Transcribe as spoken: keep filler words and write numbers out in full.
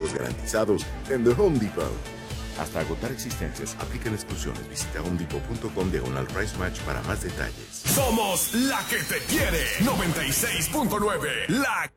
descuentos garantizados en The Home Depot. Hasta agotar existencias, aplican exclusiones. Visita homedepot.com diagonal price match para más detalles. Somos la que te quiere. noventa y seis punto nueve. La